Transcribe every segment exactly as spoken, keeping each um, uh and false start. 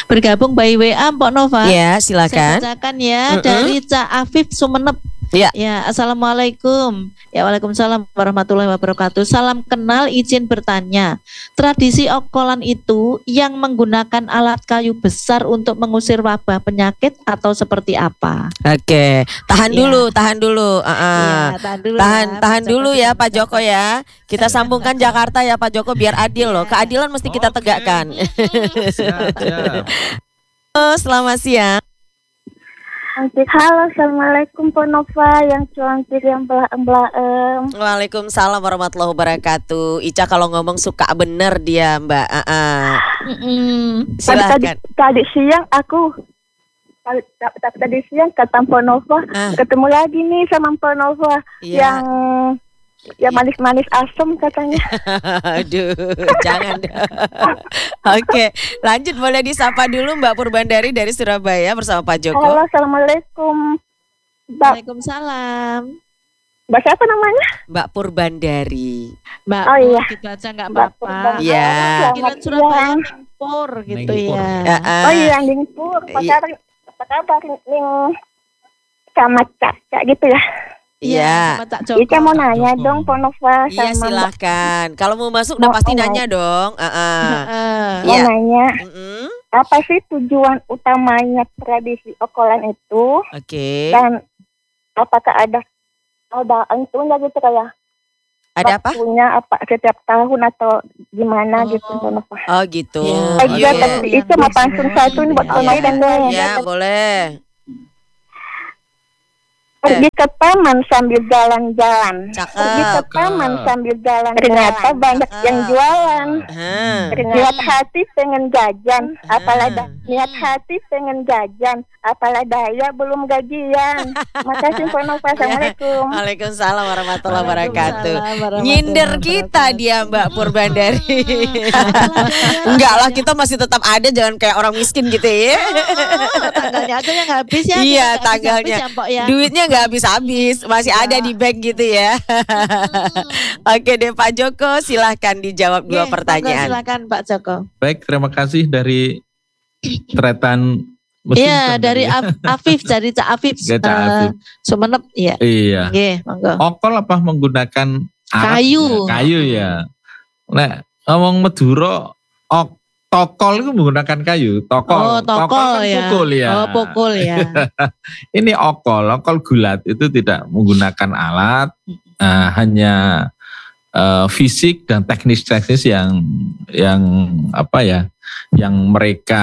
bergabung by W A Mpok Nova. Ya, silakan. Saya bacakan ya Mm-mm. dari Cak Afif Sumenep. Ya. Ya, assalamualaikum. Ya, waalaikumsalam warahmatullahi wabarakatuh. Salam kenal, izin bertanya. Tradisi okolan itu yang menggunakan alat kayu besar untuk mengusir wabah penyakit atau seperti apa? Oke, tahan Ya. dulu, tahan dulu. Uh-uh. Iya, tahan dulu tahan, ya, tahan Pak dulu Joko. ya Pak Joko ya. Kita sambungkan Jakarta ya Pak Joko biar adil loh. Keadilan mesti kita Oke. tegakkan. Siap, siap. Halo, selamat siang. Cantik, halo, assalamualaikum Pak Nova yang cantik yang belaem. Waalaikumsalam warahmatullahi wabarakatuh. Ica kalau ngomong suka bener dia Mbak. Uh-uh. Mm-mm. Tadi, tadi, Silakan. tadi siang aku tadi, tadi, tadi siang kata Pak Nova Ah. ketemu lagi nih sama Pak Nova Iya. yang yang manis-manis asem katanya. Aduh, jangan. Oke, lanjut boleh disapa dulu Mbak Purbandari dari Surabaya bersama Pak Joko. Halo, assalamualaikum. Mbak, Waalaikumsalam. Mbak siapa namanya? Mbak Purbandari. Mbak, Oh, iya. dibaca nggak Mbak apa-apa. Purbandari. Iya. Selamat Kira Surabaya siang. Ningpur gitu Ningpur. ya. Ya, ah. Oh iya, yang Dingpur. Apa Iya. kabar? Apa kabar Ning sama Caca gitu ya? Iya. sama Cak Joko. Ica mau nanya Joko. dong Pak Nova Iya sama Mbak. silahkan. Kalau mau masuk udah Mau- pasti mau- nanya dong. Uh-uh. Heeh. Mau Iya. nanya Mm-mm. apa sih tujuan utamanya tradisi okolan itu Oke. dan apakah ada ada entunya gitu kayak Ada apa? waktunya apa setiap tahun atau gimana Oh. gitu Pak Nova. Oh gitu. Iya. Eh, Oh, juga iya. tapi itu mau langsung satu nih buat Iya. Pak Nova dan deh. Ya boleh. Pergi ke taman sambil jalan-jalan. Cakep. Pergi ke taman Cakep. sambil jalan. Ternyata banyak Cakep. yang jualan. Hah. Niat hati pengen jajan, Ah. apalah da- niat hati pengen jajan, apalah daya belum gajian. Makasih Pak Nova, assalamualaikum. Waalaikumsalam warahmatullahi wabarakatuh. Waalaikumsalam warahmatullahi Nyindir kita wabarakatuh. dia Mbak Purbandari. Enggak lah, kita masih tetap ada, jangan kayak orang miskin gitu ya. Oh, tanggalnya aja yang habis ya. Iya, kita nggak habis-habis tanggalnya. ya, Mpok, ya. Duitnya nggak habis-habis, masih Iya. ada di bank gitu ya. Oke deh Pak Joko, silahkan dijawab dua Oke, pertanyaan. monggo silakan Pak Joko. Baik, terima kasih dari Tretan Mesin. Iya, dari Af- Afif, dari Cak Afif. Ya, Cak eh, Afif. Sumenep, iya. Iya. Oke, monggo. Okol apa menggunakan alat? Kayu. Ya, kayu ya. Nek ngomong Madura, ok, tokol itu menggunakan kayu. Tokol. Oh, tokol kan ya. pukul ya. Oh, pukul ya. Ini okol, okol gulat itu tidak menggunakan alat, eh, hanya eh, fisik dan teknis-teknis yang yang apa ya, yang mereka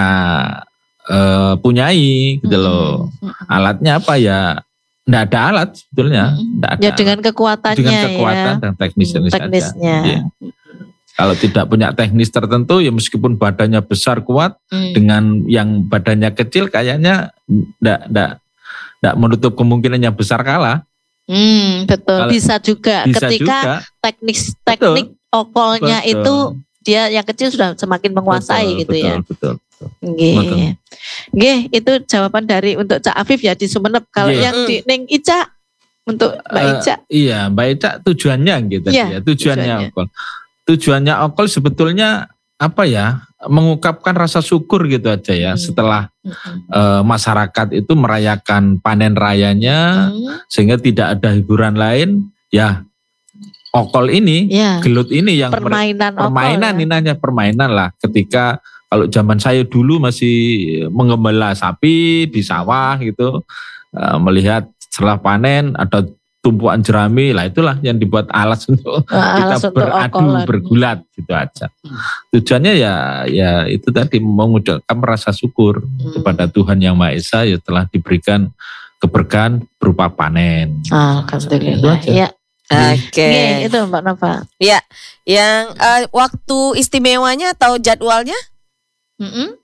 eh, punyai gitu loh. Alatnya apa ya? Nggak ada alat sebetulnya. Nggak ada Ya dengan alat. kekuatannya Dengan kekuatan ya. dan teknisnya saja. Teknisnya. Iya. Kalau tidak punya teknis tertentu ya meskipun badannya besar kuat Hmm. dengan yang badannya kecil kayaknya ndak ndak ndak menutup kemungkinan yang besar kalah. Hmm, betul. Kalau- Bisa juga Bisa ketika juga. teknik teknik okolnya Betul. itu dia yang kecil sudah semakin menguasai Betul, gitu betul, ya. Betul. Nggih. Betul. Nggih, itu jawaban dari untuk Cak Afif ya di Sumenep. Kalau Iya. yang di Ning Ica untuk Mbak Eh, Ica. Iya, Mbak Ica tujuannya gitu Iya, ya. Tujuannya tujuannya. okol. Tujuannya okol sebetulnya apa ya? Mengungkapkan rasa syukur gitu aja ya. Hmm. Setelah Mm-mm. eh, masyarakat itu merayakan panen rayanya Hmm, sehingga tidak ada hiburan lain, ya okol ini, ya. gelut ini yang mere- Permainan okol. permainan ya. ini hanya permainan lah. Ketika kalau zaman saya dulu masih menggembala sapi di sawah gitu, eh, melihat setelah panen ada tumpuan jerami, lah itulah yang dibuat alas untuk Alas kita untuk beradu okolan. bergulat gitu aja. Tujuannya ya ya itu tadi mengucapkan rasa syukur Hmm. kepada Tuhan Yang Maha Esa ya telah diberikan keberkahan berupa panen. Itu Alhamdulillah. aja. Ya. Oke. Nggih, itu Mbak Nova. Ya, yang eh, waktu istimewanya atau jadwalnya? Mm-mm.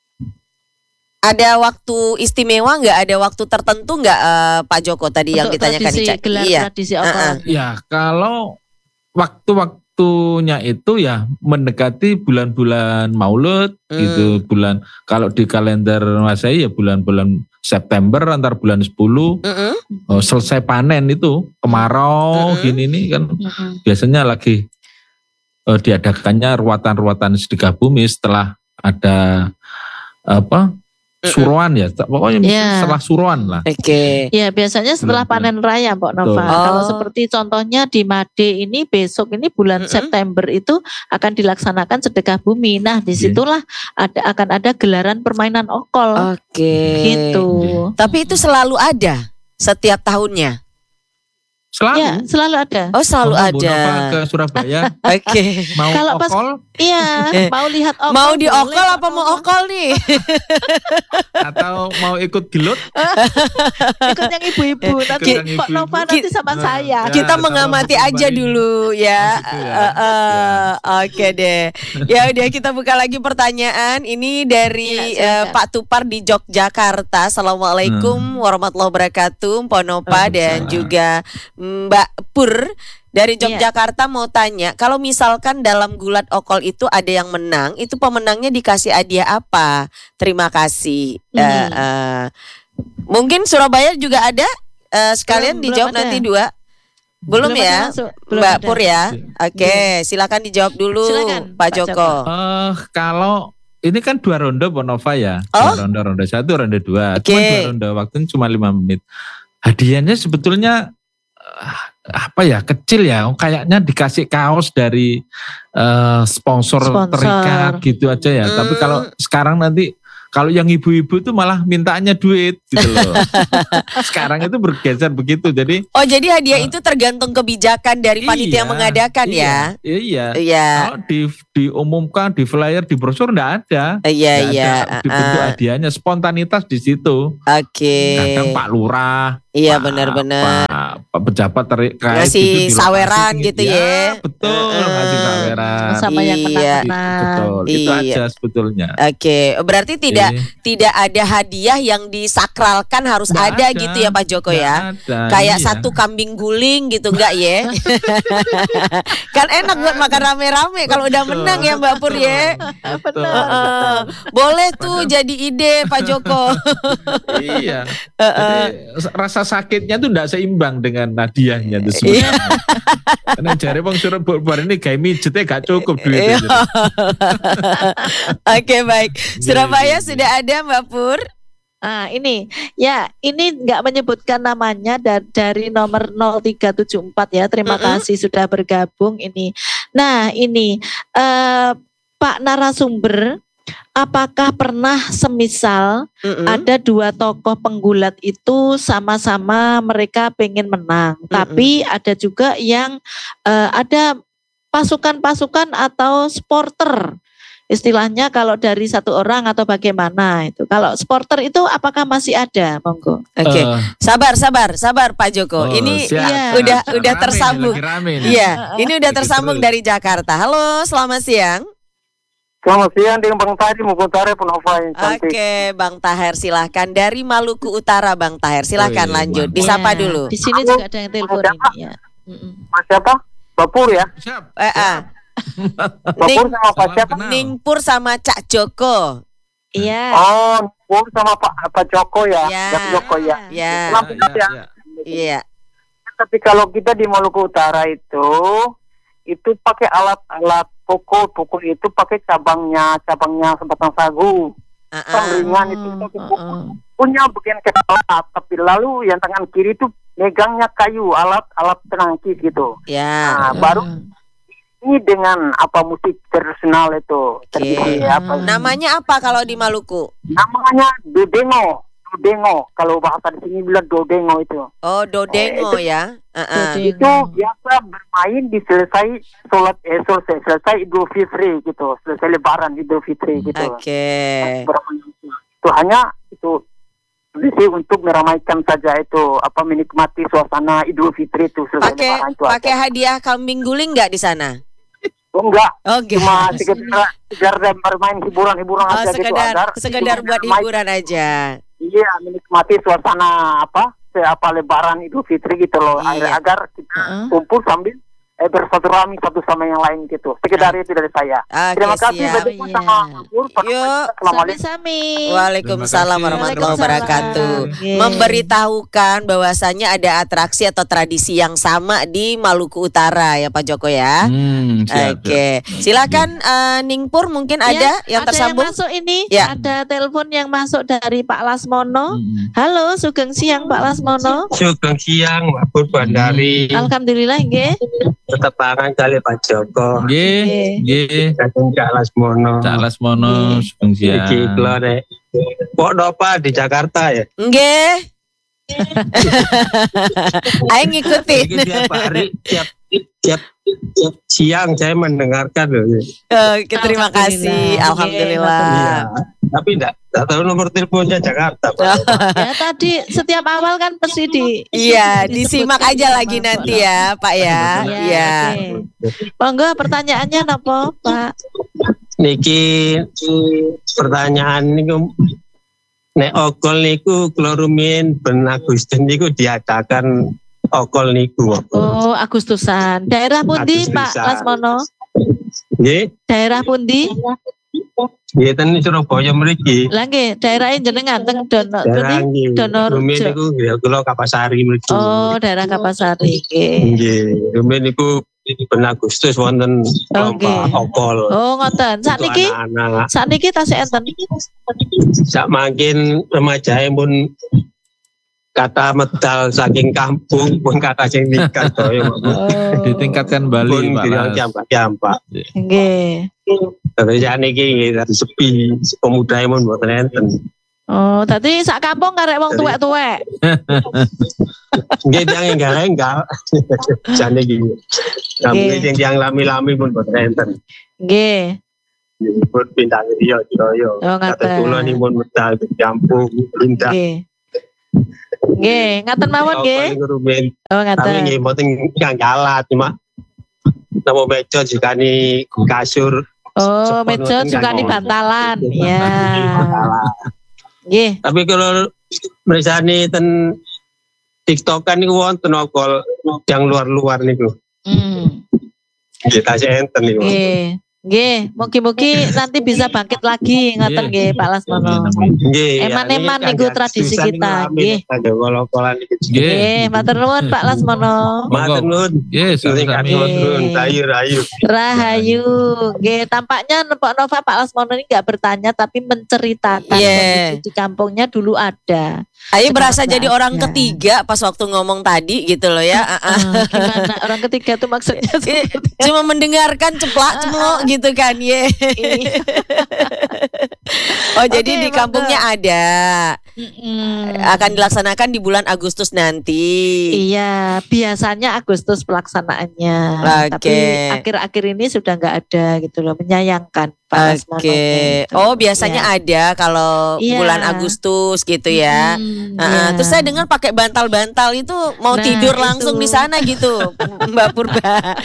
Ada waktu istimewa nggak? Ada waktu tertentu nggak eh, Pak Joko tadi yang Untuk ditanyakan tradisi, Ica? gelar Iya. tradisi okolan. Ya kalau waktu-waktunya itu ya mendekati bulan-bulan Maulud Hmm. gitu, bulan kalau di kalender Masehi ya bulan-bulan September antar bulan sepuluh Mm-mm. oh, selesai panen itu kemarau Mm-mm. gini nih kan Mm-mm. biasanya lagi eh, diadakannya ruatan-ruatan sedekah bumi setelah ada apa suruhan ya, pokoknya Yeah. setelah suruhan lah. Oke. Ya biasanya setelah Bulan-bulan. panen raya Mbak Nova. Betul. Kalau Oh. seperti contohnya di Made ini besok ini bulan Mm-mm. September itu akan dilaksanakan sedekah bumi. Nah disitulah ada akan ada gelaran permainan okol Oke. gitu. Tapi itu selalu ada setiap tahunnya. Selalu. Ya selalu ada. Oh, selalu Mau Bu Nova ada. ke Surabaya Oke. mau Kalau pas- okol Iya mau lihat okol. Mau di boleh, okol Mbak apa mau Nova. okol nih? atau mau ikut gelut? Ikut yang ibu-ibu nanti Ikut yang Kok Nova ibu-ibu. nanti sama Nah, saya. ya. Kita sama mengamati Mbak aja Mari. dulu ya. Oh, gitu ya. Eh, eh, Oke deh. Ya udah kita buka lagi pertanyaan. Ini dari Ya, eh, silakan. Pak Tupar di Yogyakarta. Assalamualaikum warahmatullahi wabarakatuh. Ponova dan Waalaikumsalam. juga Mbak Pur dari Iya. Yogyakarta mau tanya, kalau misalkan dalam gulat okol itu ada yang menang, itu pemenangnya dikasih hadiah apa? Terima kasih. Hmm. Eh, eh, mungkin Surabaya juga ada. Eh, sekalian Belum, dijawab belum ada. nanti dua. Belum, Belum ada ya, masuk, belum Mbak ada. Pur ya. Oke, silakan dijawab dulu, Silakan, Pak Pak Joko. Joko. Eh kalau ini kan dua ronde Bu Nova ya. Oh. Dua ronde, ronde satu, ronde dua. Oke. Cuma dua ronde, waktunya cuma lima menit. Hadiahnya sebetulnya eh, apa ya, kecil ya. Kayaknya dikasih kaos dari eh, sponsor, Sponsor. terikat gitu aja ya. Hmm. Tapi kalau sekarang nanti kalau yang ibu-ibu tuh malah mintanya duit gitu loh. Sekarang itu bergeser begitu. Jadi Oh, jadi hadiah itu tergantung kebijakan dari panitia yang iya, mengadakan iya, ya. Iya. Iya. Kalau di, diumumkan di flyer di brosur enggak ada. Iya, Nggak iya. ada dibentuk ah, hadiahnya, spontanitas di situ. Oke. Kadang Pak Lurah, Iya, Pak- benar-benar. Pak, Pak pejabat terkait Ngasih gitu, di lokasi saweran gitu. gitu ya. Betul, Heeh. ngasih saweran. Sama yang Iya. menang-menang. Betul, itu Iya. aja sebetulnya. Oke, berarti tidak Eh, tidak ada hadiah yang disakralkan harus nggak ada, gitu ya Pak Joko nggak ya. ada, Kayak iya. satu kambing guling gitu enggak ya? Kan enak buat makan rame-rame kalau udah Betul, menang ya Mbak Pur ya. Betul, Heeh. Boleh tuh jadi ide Pak Joko. Iya. Jadi rasa sakitnya tuh enggak seimbang dengan hadiahnya tuh Iya. sebenarnya. Karena jare wong Surabaya ini gawe mijetnya gak cukup duitnya. Iya. Oke, baik. Surabaya iya, iya. sudah ada Mbak Pur. Ah ini ya ini nggak menyebutkan namanya da- dari nomor nol tiga tujuh empat ya. Terima Mm-mm. kasih sudah bergabung ini. Nah ini eh, Pak narasumber, apakah pernah semisal Mm-mm. ada dua tokoh penggulat itu sama-sama mereka pengen menang, tapi ada juga yang eh, ada pasukan-pasukan atau supporter. Istilahnya kalau dari satu orang atau bagaimana itu. Kalau supporter itu apakah masih ada, monggo? Oke. Eh, Sabar, sabar, sabar Pak Joko. oh, ini siap, iya, siap. udah- Rame udah nih, tersambung. lagi rame nih. Iya, ini udah Ikut tersambung terus. dari Jakarta. Halo, selamat siang. Selamat siang dengan Bang Tari Mugutare Ponova yang cantik. Oke, Bang Taher silahkan dari Maluku Utara, Bang Taher silahkan Oh, iya, lanjut. Bang. Disapa Ya, dulu. Di sini juga ada yang telepon Siapa? ini ya. Mm-mm. Mas siapa? Bapur ya? Siap. Eh, ah. Bapur Ning, sama Pak Salam siapa? kenal. Ningpur sama Cak Joko. Iya. Oh, Bapur sama Pak Pak Joko ya? Ya. Pak Joko ya. Ya, Selamat Ya, ya. ya. iya. Tapi kalau kita di Maluku Utara itu, itu pakai alat-alat pukul, pukul itu pakai cabangnya, cabangnya sebatang sagu. Ah, ah. Pengringan itu Mm, pakai mm, pukul. mm. Punya bagian kepala, tapi lalu yang tangan kiri itu megangnya kayu, alat-alat penangkis gitu. Ya. Nah, baru ini dengan apa musik tradisional itu tradisi Oke. apa Namanya apa kalau di Maluku? namanya dodengo dodengo kalau bahasa di sini bilang dodengo itu Oh, Dodengo Eh, itu- ya. Ah, ah. Dodengo. itu biasa bermain di selesai sholat eh selesai, selesai Idul Fitri gitu selesai Lebaran Idul Fitri gitu Oke. bermain itu. Itu hanya itu tradisi untuk meramaikan saja itu apa menikmati suasana Idul Fitri itu selesai Pakai Lebaran itu pakai aja. hadiah kambing guling nggak di sana? Oh, enggak Oh, gitu. cuma sekedar sekedar bermain hiburan-hiburan Oh, aja gitu sekedar agar sekedar buat menikmati- hiburan aja. Iya, menikmati suasana apa? se- apa Lebaran Idul Fitri gitu loh, Iya. agar, agar kita Heeh. kumpul sambil eh, bersilaturahmi satu sama yang lain gitu. Sekedar itu dari saya. Oke, Terima kasih siap. Bapak Iya. sama Pur. Yuk. Assalamualaikum. Sami-sami. Waalaikumsalam Terima kasih. warahmatullahi wabarakatuh. Oke. Memberitahukan bahwasannya ada atraksi atau tradisi yang sama di Maluku Utara ya Pak Joko ya. Hmm, siap, Oke, silakan eh, Ningpur mungkin ada Ya, yang ada tersambung. yang masuk ini, Ya. ada telepon yang masuk dari Pak Lasmono. Hmm. Halo, sugeng siang Pak Lasmono. Sugeng siang, Mbak Pur Bandari. Alhamdulillah nggih. Tetap pangan kali Pak Joko. Nggih, nggih. Kadang Cak Lasmono. Cak Lasmono, sugeng siang. Iki kula nek. Pok Nova di Jakarta ya. Nggih. Ayo ngikutin. Iki tiap hari, tiap tiap tiap siang saya mendengarkan loh. Oke, terima kasih. Alhamdulillah. Alhamdulillah. Iya. Tapi enggak, enggak tahu nomor teleponnya Jakarta. Pak. Ya tadi setiap awal kan pasti di Iya, disebutkan disimak aja nama lagi Pak. nanti ya, Pak ya. Ya, Iya. oke. Monggo pertanyaannya napa, Pak? Niki pertanyaan niku nek okol niku klorumin ben Agustus niku diadakan okol niku. Oh, Agustusan. Daerah pundi, Pak Agustusan. Lasmono? Nggih, Daerah pundi? nggih ten Surabaya mriki. Lah nggih, daerah jenengan teng Dono Daerah pundi? nggih. Donorjo. Rumin niku nggih kula Kapasari mriki. Oh, daerah Kapasari. Nggih. Nggih, rumin niku ben Agustus wonten lomba Oke. okol. Oh, ngoten. Untuk Sakniki anak-anak. sakniki tasih enten. Sak mangkin remaja pun kata medal saking kampung pun kata sing nikah toyo. Oh. Ditingkatkan Bali, Pun Pak bilang Las. jampak-jampak. Nggih. Tapi sak niki nggih dadi sepi pemuda pun mboten enten. Oh, tadi sak kampung karek wong tuwek-tuwek. Nggih tiyang enggal-enggal. Sak niki. Kami Nggih. sing tiyang lami-lami pun mboten enten. Nggih. Pun pindah Rio Jaya. Oh, Kata ngaten. kula nih pun medal di kampung pindah. Nggih. Nggih, ngaten mawon nggih. Okol rumin. Oh, Tapi ngaten. nggih mboten nganggalat cuma nama meja juga nih kasur. Oh, Sepon meja mboten juga di nganggo. bantalan. Ya. Nggih. Tapi kalau misalnya ten TikTok kan niku wonten okol yang luar-luar niku. Hmm. Nggih tasih enten niku. Nggih. Nggih, mugi-mugi nanti bisa bangkit lagi ngoten nggih Pak Lasmono. Nggih. Eman-eman niku tradisi kita, nggih. Ada kol-kolan niku. Nggih. Nggih, matur nuwun Pak Lasmono. Matur nuwun. Nggih, Sing sami-sami. matur nuwun rayu-rayu. Rahayu. Nggih, tampaknya Pak Nova Pak Lasmono ini nggak bertanya tapi menceritakan Iya. kondisi di kampungnya dulu ada. Ayo Sekarang berasa nggak jadi orang ada. ketiga pas waktu ngomong tadi gitu loh ya. Ah, ah. Eh, gimana orang ketiga tuh maksudnya? Cuma mendengarkan ceplak cemlok gitu kan ye. Iya. Oh jadi Oke, di kampungnya ada. Mm-mm. Akan dilaksanakan di bulan Agustus nanti. Iya, biasanya Agustus pelaksanaannya. Oke. Tapi akhir-akhir ini sudah nggak ada gitu loh, menyayangkan Pak Lasmono. Oke. gitu. Oh biasanya Ya. ada kalau Iya. bulan Agustus gitu ya. Hmm, Ah, iya. Terus saya dengar pakai bantal-bantal itu mau Nah, tidur langsung itu. di sana gitu, Mbak Purba.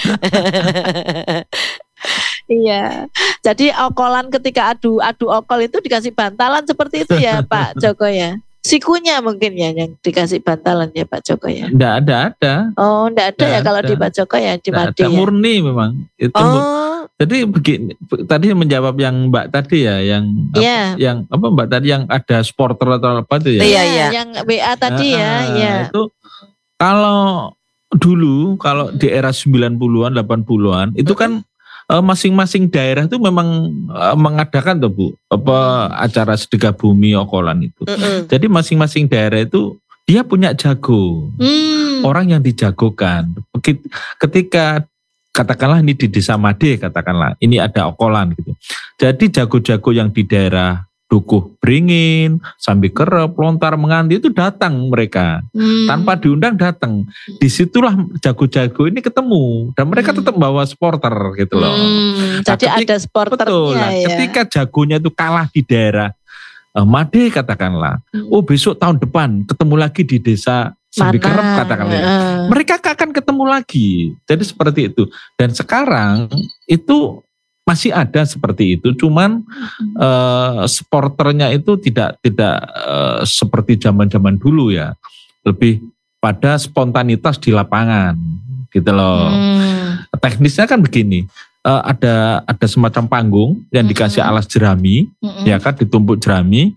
Iya. Jadi okolan ketika adu adu okol itu dikasih bantalan seperti itu ya Pak Joko ya. Sikunya mungkin ya yang dikasih bantalan ya Pak Joko ya. Enggak ada, ada. Oh, enggak ada Nggak ya kalau ada. di Pak Joko ya di Enggak Madi ada, ya. murni memang. Itu mur- Oh, Jadi begini, tadi menjawab yang Mbak tadi ya, yang apa, Iya. yang apa Mbak tadi yang ada supporter atau apa itu ya? Iya, iya. Yang W A tadi ya, Ah, ya. Itu kalau dulu kalau di era sembilan puluhan, delapan puluhan itu kan eh, masing-masing daerah itu memang eh, mengadakan tuh Bu, apa acara sedekah bumi okolan itu. mm-mm. Jadi masing-masing daerah itu dia punya jago. Hmm. Orang yang dijagokan. Beki- Ketika katakanlah ini di Desa Made, katakanlah ini ada okolan gitu. Jadi jago-jago yang di daerah Dukuh Beringin, Sambi Kerep, Lontar Menganti itu datang mereka. Hmm. Tanpa diundang datang. Disitulah jago-jago ini ketemu. Dan mereka Hmm. tetap bawa supporter gitu loh. Hmm, Nah, jadi ketik- ada supporternya Betul. Nah, ya. ketika jagonya itu kalah di daerah eh, Made katakanlah. Hmm. Oh besok tahun depan ketemu lagi di desa Sambi Mana? Kerep katakanlah. Heeh. Mereka akan ketemu lagi. Jadi seperti itu. Dan sekarang itu masih ada seperti itu. Cuman eh, supporternya itu tidak tidak eh, seperti zaman-zaman dulu ya. Lebih pada spontanitas di lapangan. gitu loh. Hmm. Teknisnya kan begini, uh, ada ada semacam panggung yang dikasih Mm-mm. alas jerami, Mm-mm. ya kan, ditumpuk jerami,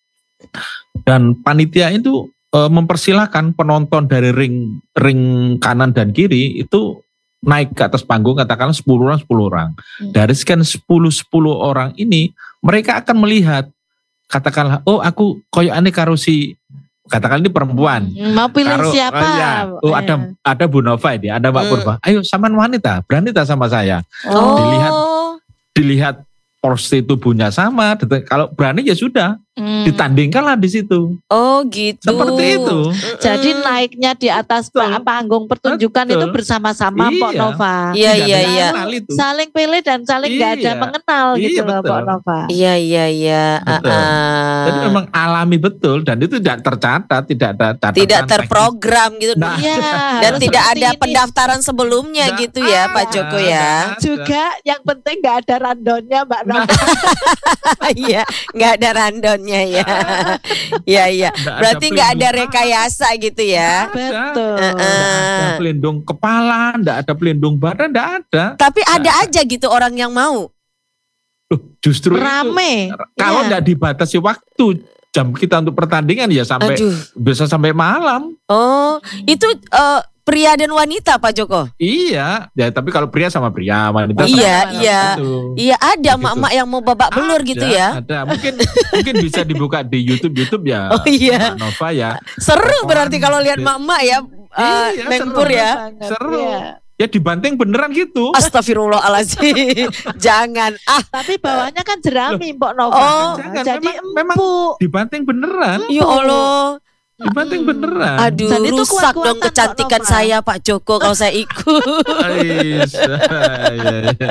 dan panitia itu uh, mempersilahkan penonton dari ring ring kanan dan kiri itu naik ke atas panggung, katakanlah sepuluh orang sepuluh orang. Hmm. Dari sekian sepuluh sepuluh orang ini mereka akan melihat, katakanlah, oh aku koyokane karo si, katakan ini perempuan. Mau pilih Karo- siapa? oh, iya. Oh, Eh. ada ada Bu Nova ini, ada Mbak Hmm. Purba. Ayo saman wanita, berani tak sama saya? Oh. Dilihat. Dilihat porsi tubuhnya sama, det- kalau berani ya sudah, Hmm. ditandingkanlah di situ. Oh gitu. Seperti itu. Mm-mm. Jadi naiknya di atas pa- Betul. panggung pertunjukan Betul. itu bersama-sama Pok Iya. Nova. Iya Tidak iya ada yang iya. kenal itu. Saling pilih dan saling nggak ada Iya. mengenal Iya, gitu loh betul. Pok Nova. Iya iya iya. Betul. Ah-ah. Jadi memang alami betul dan itu tidak tercatat, tidak ada catatan tidak teknis. terprogram gitu. Nah, Iya. Dan harus tidak seperti ada ini. pendaftaran sebelumnya Nggak gitu ya Pak ada, Joko ya. nggak ada. Juga yang penting nggak ada randonnya Mbak Nah, Nova. Iya, nggak ada randonnya ya. Iya iya. Nggak ada Berarti nggak ada pelindung rekayasa gitu ya. Betul. Nggak ada pelindung kepala, nggak ada pelindung badan, nggak ada. Tapi ada aja gitu orang yang mau. Loh, justru itu Rame. kalau Iya. nggak dibatasi waktu jam kita untuk pertandingan ya sampai Aduh. bisa sampai malam. Oh, itu eh, pria dan wanita Pak Joko. Iya, ya tapi kalau pria sama pria, wanita Iya, sama iya. gitu. Iya ada Begitu. emak-emak yang mau babak belur Ada, gitu ya. Ada, mungkin mungkin bisa dibuka di YouTube YouTube ya. Oh, iya. Mbak Nova ya. Seru Potongan berarti kalau lihat gitu. emak-emak ya. eh, Iya, Nengpur seru. ya. Banget, Seru. iya. Ya dibanting beneran gitu. Astagfirullahaladzim. Jangan. Ah, Tapi bawahnya kan jerami Mbok Nova. Oh. Jangan, Jadi memang- memang- empuk. Dibanting beneran. ya Allah. Dibanting Mm. beneran. Aduh, Dan itu rusak kuat-kuatan, dong Mbak kecantikan Nova. saya Pak Joko kalau saya ikut. Ais, iya, iya.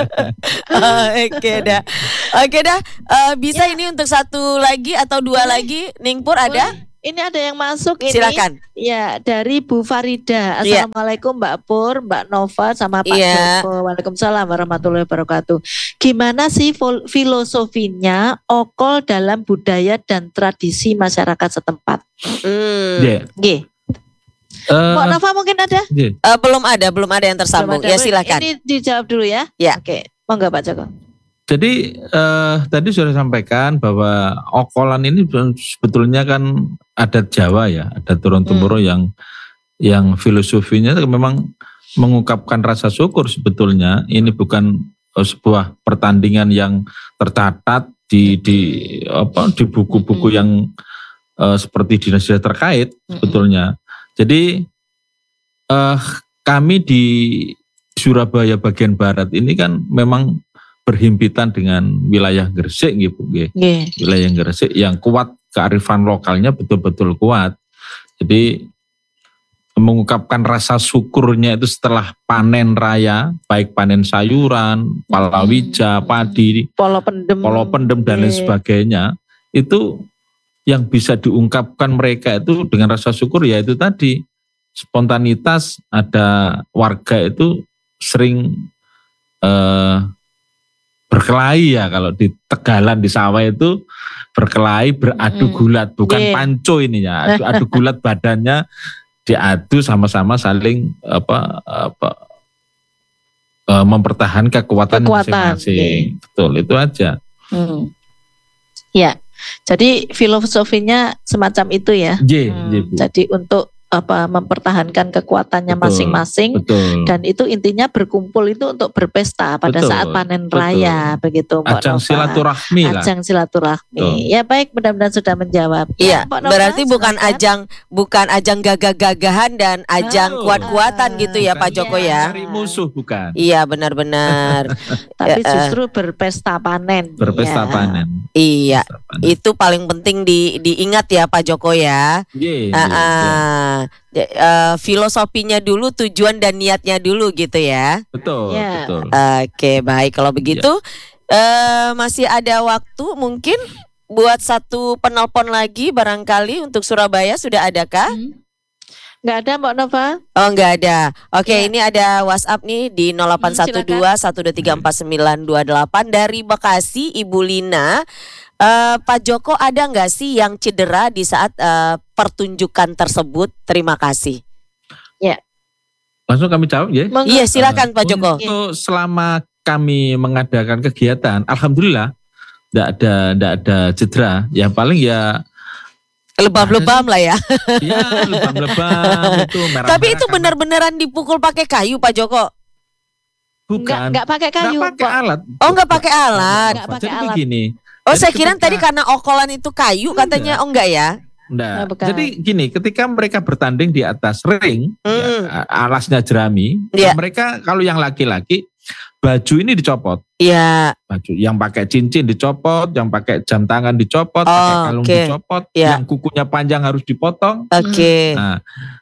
Oke dah. Oke dah. Eh, bisa ini untuk satu lagi atau dua lagi? Ningpur ada? Ini ada yang masuk ini. Silakan. Ya, dari Bu Farida. Iya. Assalamualaikum Mbak Pur, Mbak Nova, sama Pak Iya. Joko. Waalaikumsalam warahmatullahi wabarakatuh. Gimana sih fil- filosofinya okol dalam budaya dan tradisi masyarakat setempat? Hmm. Iya. Nggih. Eh, Mbak Nova mungkin ada? iya. Eh, belum ada, belum ada yang tersambung. Belum ada. Ya silakan. Ini dijawab dulu ya. Ya. Oke. Monggo Pak Joko. Jadi eh, tadi sudah sampaikan bahwa okolan ini sebetulnya kan adat Jawa ya, ada turun temurun Hmm. yang yang filosofinya memang mengungkapkan rasa syukur sebetulnya. Ini bukan eh, sebuah pertandingan yang tercatat di di apa di buku-buku Hmm. yang eh, seperti dinas terkait Hmm. sebetulnya. Jadi eh, kami di Surabaya bagian barat ini kan memang berhimpitan dengan wilayah Gresik gitu, nggih. Nggih. Wilayah Gresik yang kuat, kearifan lokalnya betul-betul kuat. Jadi mengungkapkan rasa syukurnya itu setelah panen raya, baik panen sayuran, palawija, Hmm. padi, Polo pendem. polo pendem dan lain Nggih. sebagainya, itu yang bisa diungkapkan mereka itu dengan rasa syukur ya itu tadi spontanitas. Ada warga itu sering eh, berkelahi ya, kalau di Tegalan di sawah itu berkelahi beradu Mm. gulat, bukan Nggih. panco ini ya, adu, adu gulat badannya diadu sama-sama saling apa apa eh, mempertahankan kekuatan Kekuatan, masing-masing. Betul, itu aja. Hmm. Ya. Jadi filosofinya semacam itu ya. J, Hmm, J, Bu. Jadi untuk apa mempertahankan kekuatannya Betul, masing-masing Betul. dan itu intinya berkumpul itu untuk berpesta pada Betul, saat panen betul. raya begitu Mbak Ajang Nova. silaturahmi lah. Ajang silaturahmi. Betul. Ya baik, mudah-mudahan sudah menjawab. Iya, Ya, Mbak Nova, berarti bukan silakan. ajang bukan ajang gagah-gagahan dan ajang Oh. kuat-kuatan gitu ya Pak Bukan Joko Iya. ya. Cari musuh bukan. Iya benar-benar. Tapi Ya, eh. justru berpesta panen. Berpesta Ya. panen. Iya, Berpesta panen. itu paling penting di diingat ya Pak Joko ya. Ye, ye, Ah, ye. ah. Ya, eh, filosofinya dulu, tujuan dan niatnya dulu gitu ya. Betul, Ya. betul. Oke, baik kalau begitu eh, masih ada waktu mungkin buat satu penelpon lagi barangkali untuk Surabaya sudah adakah? Hmm. Nggak ada Mbak Nova? Oh enggak ada. Oke, Ya. ini ada WhatsApp nih di nol delapan satu dua satu dua tiga empat sembilan dua delapan dari Bekasi, Ibu Lina. Eh, Pak Joko ada nggak sih yang cedera di saat eh, pertunjukan tersebut? Terima kasih. Langsung kami jawab ya. Monggo. Iya, silakan Pak Joko. Untuk selama kami mengadakan kegiatan, alhamdulillah tidak ada tidak ada cedera. Yang paling ya Lebam-lebam lah ya. ya lebam-lebam itu merah. Tapi itu benar-benaran dipukul pakai kayu Pak Joko. bukan. Enggak, enggak pakai kayu, Nggak pakai Pak. alat. Oh, nggak pakai alat. Nggak pakai Jadi alat. begini. Oh, Jadi saya kira ketika- tadi karena okolan itu kayu katanya. Oh, enggak ya? Enggak. Nah, bukan. Jadi gini, ketika mereka bertanding di atas ring, Mm. ya, alasnya jerami, Iya. mereka kalau yang laki-laki baju ini dicopot, Iya. baju yang pakai cincin dicopot, yang pakai jam tangan dicopot, pakai Oh, kalung oke. dicopot, Iya. yang kukunya panjang harus dipotong. Oke. Nah,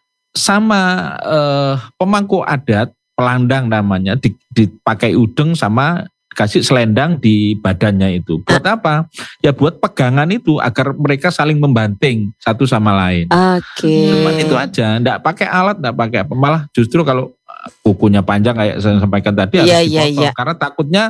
sama eh, pemangku adat, pelandang namanya, di- dipakai udeng sama kasih selendang di badannya itu. Buat apa? Ya buat pegangan itu agar mereka saling membanting satu sama lain. Oke. Cuman itu aja, enggak pakai alat, enggak pakai apa. Malah justru kalau kukunya panjang kayak saya sampaikan tadi Iya, harus iya, dipotong iya. karena takutnya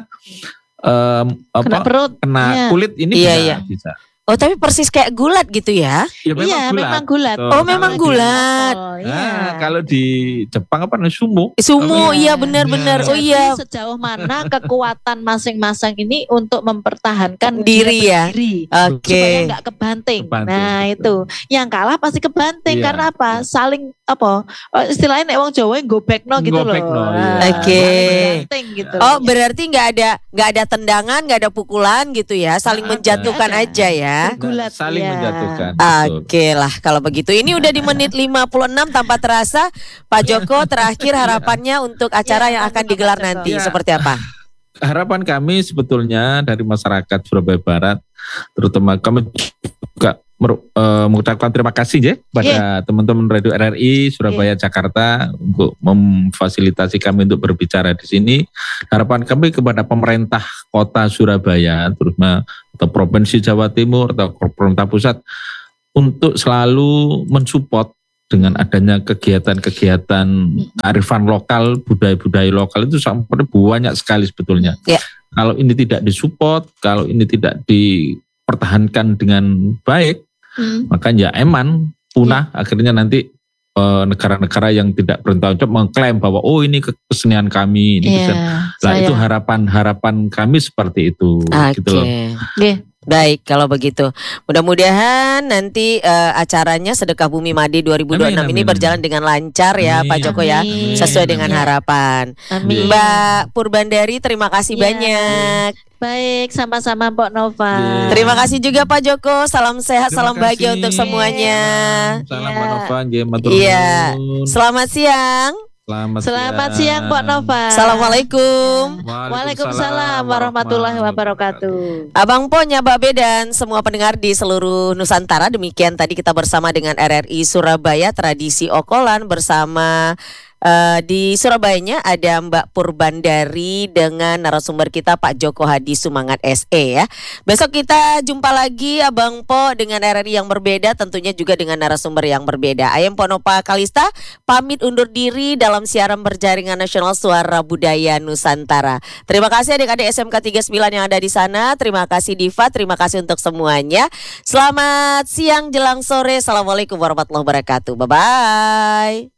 em, apa Kena perut. kena Iya. kulit ini Iya, bisa, iya. bisa. Oh, tapi persis kayak gulat gitu ya? Ya memang Iya, gulat. memang gulat. Tuh, Oh, memang kalau di- gulat. Oh, Nah, iya. kalau di Jepang apa namanya sumo? Sumo, Iya. iya benar-benar. Oh Jadi iya. sejauh mana kekuatan masing-masing ini untuk mempertahankan Diri dia ya? berdiri, Oke. supaya nggak kebanting. Kebanting, Nah betul. itu, yang kalah pasti kebanting Iya, karena apa? iya. Saling apa? Oh, istilahnya nek wong Jawa gobekno gitu loh. Gobekno, iya. Nah, Oke. saling banting gitu. Oh, berarti nggak ada nggak ada tendangan, nggak ada pukulan gitu ya? Saling Nggak ada. menjatuhkan Nggak ada. aja ya? Gulat, saling iya. menjatuhkan. Betul. Oke lah kalau begitu. Ini udah di menit lima puluh enam tanpa terasa. Pak Joko terakhir harapannya untuk acara Iya, yang akan monggo, digelar Pak Joko. nanti Iya. seperti apa? Harapan kami sebetulnya dari masyarakat Surabaya Barat, terutama kami juga mer- eh, mengucapkan terima kasih ya pada teman-teman Radio R R I Surabaya Jakarta untuk memfasilitasi kami untuk berbicara di sini. Harapan kami kepada pemerintah kota Surabaya, terutama atau provinsi Jawa Timur atau pemerintah pusat untuk selalu mensupport dengan adanya kegiatan-kegiatan kearifan lokal, budaya-budaya lokal itu sampai banyak sekali sebetulnya. Ya. Kalau ini tidak disupport, kalau ini tidak dipertahankan dengan baik, Hmm. maka ya eman punah akhirnya nanti eh, negara-negara yang tidak bertanggung jawab mengklaim bahwa oh ini kesenian kami, ini Iya, kesenian. Nah saya- itu harapan-harapan kami seperti itu. Oke. Gitu loh. Nggih. Baik, kalau begitu. Mudah-mudahan nanti eh, acaranya Sedekah Bumi Made dua ribu dua puluh enam Amin, ini amin, berjalan dengan lancar ya Amin. Pak Joko ya. Amin. Sesuai dengan Amin. harapan. Amin. Mbak Purbandari, terima kasih Iya. banyak. Baik, sama-sama Mbok Nova. Iya. Terima kasih juga Pak Joko. Salam sehat, Terima salam bahagia kasih. untuk semuanya. Salam Iya. Mbak Nova, nggih, matur Iya. nuwun. Selamat siang. Selamat, Selamat siang Mbok Nova. Assalamualaikum. Waalaikumsalam warahmatullahi wabarakatuh. Abang Po, Nyababe dan semua pendengar di seluruh Nusantara. Demikian tadi kita bersama dengan R R I Surabaya Tradisi Okolan bersama eh, di Surabayanya ada Mbak Purbandari dengan narasumber kita Pak Joko Hadi Sumangat S E ya. Besok kita jumpa lagi Abang Po dengan R R I yang berbeda, tentunya juga dengan narasumber yang berbeda. Ayam Ponopa Kalista pamit undur diri dalam siaran berjaringan nasional Suara Budaya Nusantara. Terima kasih adik-adik S M K tiga puluh sembilan yang ada di sana. Terima kasih Diva, terima kasih untuk semuanya. Selamat siang jelang sore. Assalamualaikum warahmatullahi wabarakatuh. Bye-bye.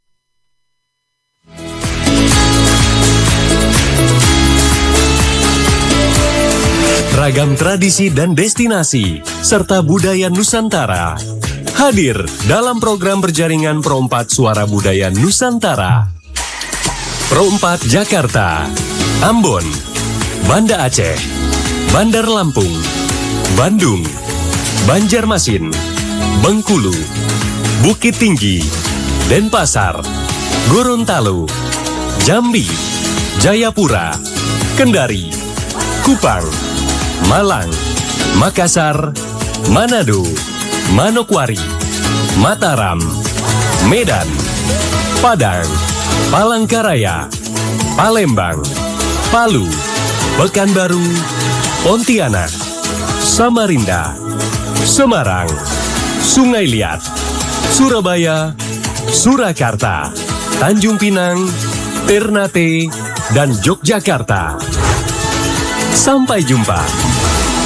Ragam tradisi dan destinasi, serta budaya Nusantara. Hadir dalam program berjaringan Pro empat Suara Budaya Nusantara. Pro empat Jakarta, Ambon, Banda Aceh, Bandar Lampung, Bandung, Banjarmasin, Bengkulu, Bukit Tinggi, Denpasar, Gorontalo, Jambi, Jayapura, Kendari, Kupang, Malang, Makassar, Manado, Manokwari, Mataram, Medan, Padang, Palangkaraya, Palembang, Palu, Pekanbaru, Pontianak, Samarinda, Semarang, Sungai Liat, Surabaya, Surakarta, Tanjung Pinang, Ternate, dan Yogyakarta. Sampai jumpa.